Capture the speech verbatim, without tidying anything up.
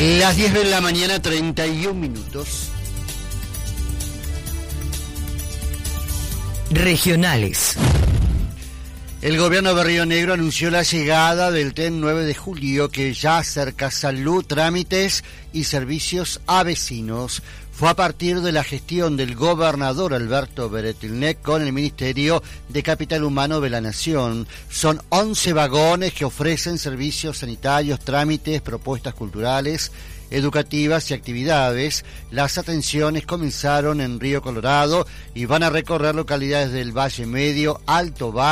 Las diez de la mañana, treinta y un minutos. Regionales. El gobierno de Río Negro anunció la llegada del tren nueve de julio que ya acerca salud, trámites y servicios a vecinos. Fue a partir de la gestión del gobernador Alberto Beretilnec con el Ministerio de Capital Humano de la Nación. Son once vagones que ofrecen servicios sanitarios, trámites, propuestas culturales, educativas y actividades. Las atenciones comenzaron en Río Colorado y van a recorrer localidades del Valle Medio, Alto Valle,